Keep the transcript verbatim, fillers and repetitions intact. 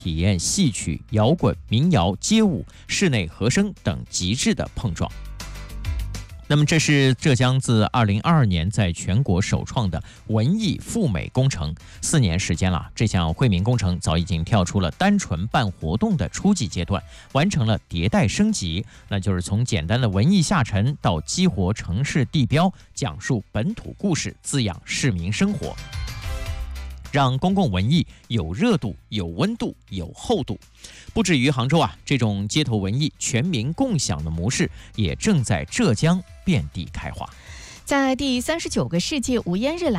体验戏曲、摇滚、民谣、街舞、室内和声等极致的碰撞。那么，这是浙江自二零二二年在全国首创的文艺赴美工程。四年时间了，这项惠民工程早已经跳出了单纯办活动的初级阶段，完成了迭代升级，那就是从简单的文艺下沉到激活城市地标，讲述本土故事，滋养市民生活，让公共文艺有热度、有温度、有厚度。不止于杭州啊，这种街头文艺全民共享的模式也正在浙江遍地开花。 在第三十九个世界无烟日来